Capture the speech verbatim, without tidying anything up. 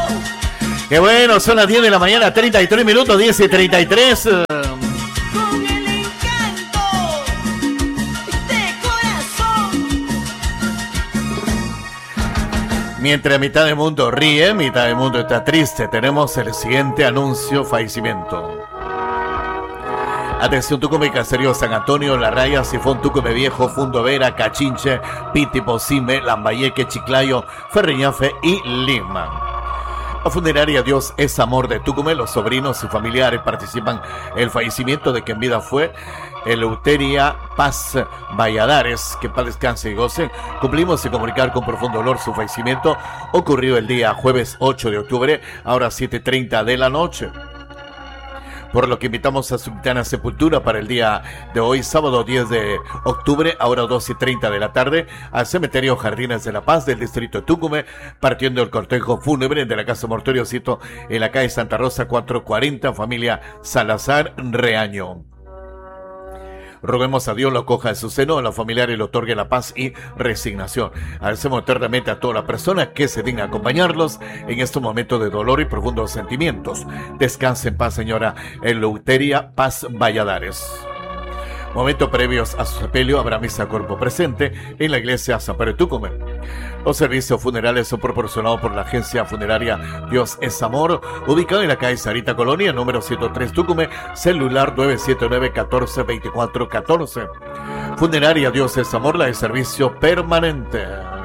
Qué bueno, son las diez de la mañana, treinta y tres minutos, diez y treinta y tres. Con el encanto de corazón. Mientras mitad del mundo ríe, mitad del mundo está triste, tenemos el siguiente anuncio: fallecimiento. Atención, Tucumán, Caserío, San Antonio, La Raya, Sifón, Tucumán Viejo, Fundo Vera, Cachinche, Piti, Pocime, Lambayeque, Chiclayo, Ferreñafe y Lima. La funeraria Dios es Amor de Tucumán, los sobrinos y familiares participan en el fallecimiento de quien vida fue Eleuteria Paz Valladares, que paz descanse y goce. Cumplimos en comunicar con profundo dolor su fallecimiento ocurrido el día jueves ocho de octubre, ahora siete y treinta de la noche. Por lo que invitamos a su simultánea sepultura para el día de hoy, sábado diez de octubre, ahora doce y treinta de la tarde, al cementerio Jardines de la Paz del distrito de Tucumán, partiendo el cortejo fúnebre de la casa mortuorio Cito en la calle Santa Rosa cuatrocientos cuarenta, familia Salazar Reaño. Roguemos a Dios lo coja en su seno, a los familiares le otorgue la paz y resignación. Agradecemos eternamente a todas las personas que se dignan a acompañarlos en estos momentos de dolor y profundos sentimientos. Descanse en paz, señora Eleuteria Paz Valladares. Momentos previos a su sepelio habrá misa cuerpo presente en la iglesia San Pedro de Tucumán. Los servicios funerales son proporcionados por la agencia funeraria Dios es Amor, ubicada en la calle Sarita Colonia, número ciento tres Tucumán, celular nueve siete nueve, uno cuatro, dos cuatro uno cuatro. Funeraria Dios es Amor, la de servicio permanente.